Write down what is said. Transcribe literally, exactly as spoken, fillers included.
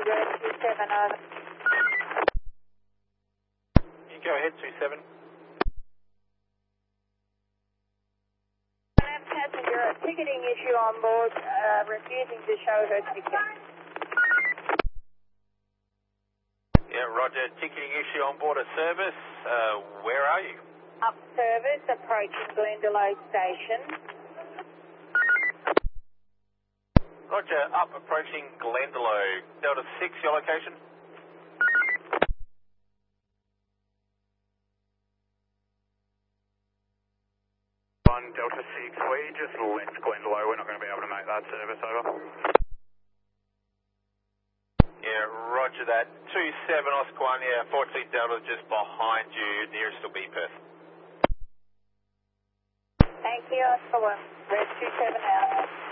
Red two seven, over. You go ahead, two seven. Passenger, a ticketing issue on board, uh, refusing to show her ticket. Yeah, roger. Ticketing issue on board a service. Uh, where are you? Up service, approaching Glendalough Station. Roger, up approaching Glendalough. Delta six, your location? One Delta six, we just left Glendalough. We're not going to be able to make that service, over. Yeah, roger that. two seven Oscar one, yeah, fortunately Delta just behind you, nearest will be Perth. Thank you, Oscar one. Red two seven out.